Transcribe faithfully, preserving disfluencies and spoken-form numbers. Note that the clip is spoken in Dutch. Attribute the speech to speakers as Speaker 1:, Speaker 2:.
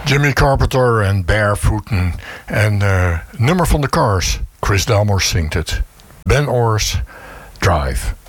Speaker 1: Jimmy Carpenter en Barefooten. En uh, nummer van de Cars. Chris Dalmor zingt het. Ben Orr's Drive.